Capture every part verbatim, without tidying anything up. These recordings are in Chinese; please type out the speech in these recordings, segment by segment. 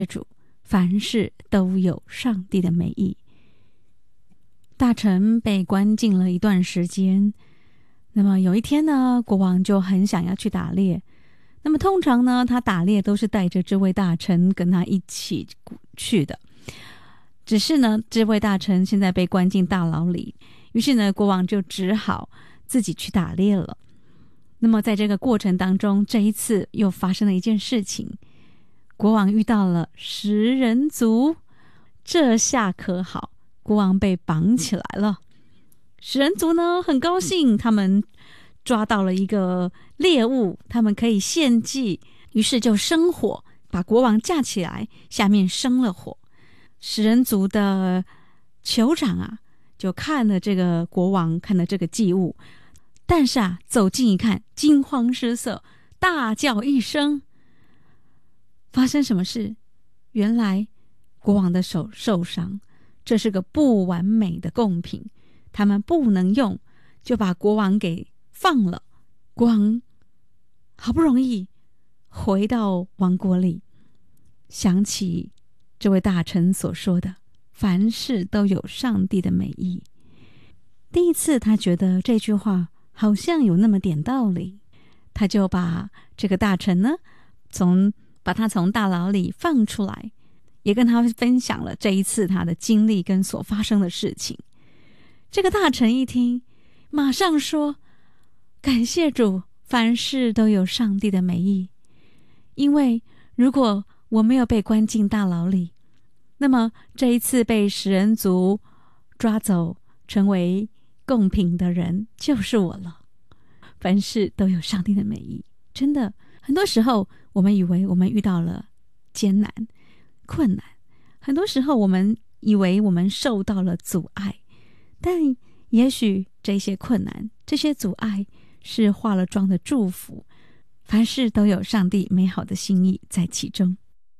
主，凡事都有上帝的美意。大臣被关禁了一段时间，那么有一天呢，国王就很想要去打猎。那么通常呢，他打猎都是带着这位大臣跟他一起去的。只是呢，这位大臣现在被关进大牢里，于是呢，国王就只好自己去打猎了。那么在这个过程当中，这一次又发生了一件事情，国王遇到了食人族。这下可好，国王被绑起来了。食人族呢很高兴，他们抓到了一个猎物，他们可以献祭，于是就生火，把国王架起来，下面生了火。食人族的酋长啊，就看了这个国王，看了这个祭物，但是啊，走近一看，惊慌失色，大叫一声。发生什么事？原来国王的手受伤，这是个不完美的贡品，他们不能用，就把国王给放了。国王好不容易回到王国里，想起这位大臣所说的，凡事都有上帝的美意。第一次他觉得这句话好像有那么点道理，他就把这个大臣呢，从把他从大牢里放出来，也跟他分享了这一次他的经历跟所发生的事情。这个大臣一听，马上说：感谢主，凡事都有上帝的美意。因为如果我没有被关进大牢里，那么这一次被食人族抓走成为贡品的人就是我了。凡事都有上帝的美意。真的，很多时候我们以为我们遇到了艰难困难，很多时候我们以为我们受到了阻碍，但也许这些困难，这些阻碍是化了妆的祝福。凡事都有上帝美好的心意在其中。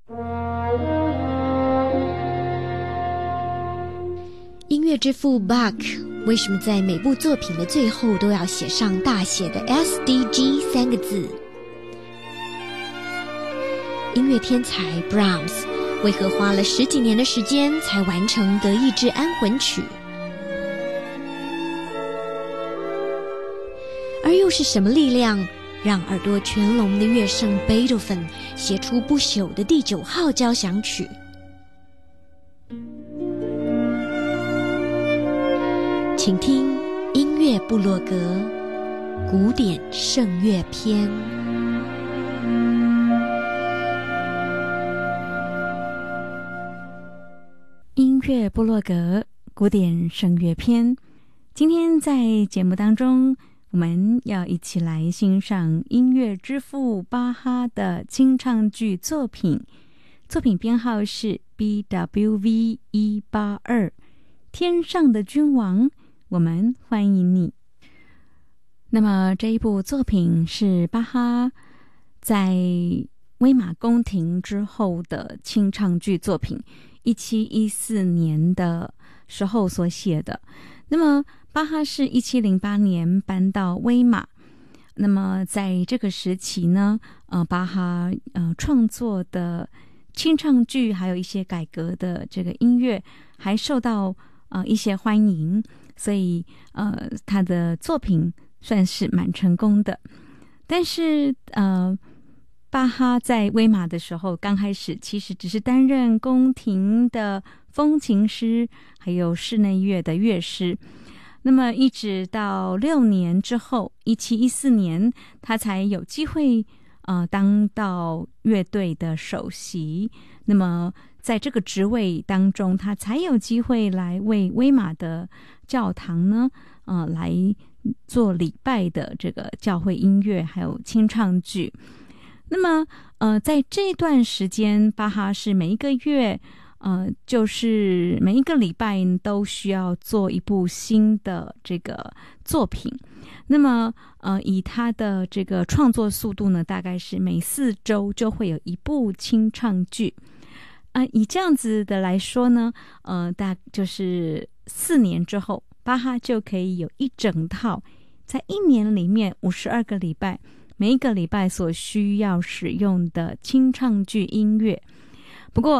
音乐之父 Bach 为什么在每部作品的最后都要写上大写的 S D G 三个字？音乐天才 Brahms 为何花了十几年的时间才完成德意志安魂曲？而又是什么力量让耳朵全聋的乐圣贝多芬写出不朽的第九号交响曲？请听音乐部落格古典圣乐篇。 音乐部落格古典圣乐篇。今天在节目当中，我们要一起来欣赏音乐之父巴哈的清唱剧作品，作品编号是 B W V 一八二，天上的君王，我们欢迎你。那么这一部作品是巴哈在威玛宫廷之后的清唱剧作品，一七一四年的时候所写的。那么巴哈是一七零八年搬到威玛，那么在这个时期呢，呃，巴哈呃创作的清唱剧还有一些改革的这个音乐还受到呃一些欢迎，所以呃他的作品算是蛮成功的。但是呃巴哈在威玛的时候刚开始其实只是担任宫廷的风琴师还有室内乐的乐师，那么一直到六年之后一七一四年他才有机会呃当到乐队的首席。那么在这个职位当中，他才有机会来为威玛的教堂呢呃来做礼拜的这个教会音乐还有清唱剧。那么呃在这段时间，巴哈是每一个月呃就是每一个礼拜都需要做一部新的这个作品。那么呃以他的这个创作速度呢，大概是每四周就会有一部清唱剧。呃以这样子的来说呢，呃大就是四年之后，巴哈就可以有一整套在一年里面五十二个礼拜，每一个礼拜所需要使用的清唱剧音乐。 不过